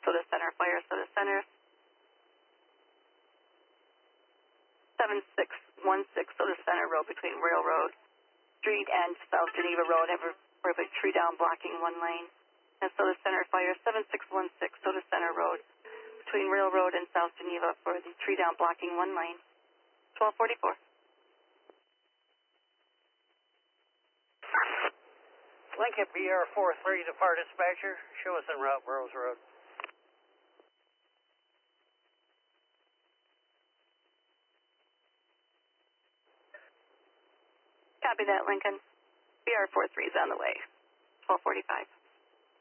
So the center fire, so the center 7616, so the center road between Railroad Street and South Geneva Road, have a tree down blocking one lane. And so the center fire 7616, so the center road between Railroad and South Geneva for the tree down blocking one lane. 1244. Lincoln BR43 to Fire Dispatcher. Show us en route, Burroughs Road. Copy that, Lincoln. BR43 is on the way. 1245.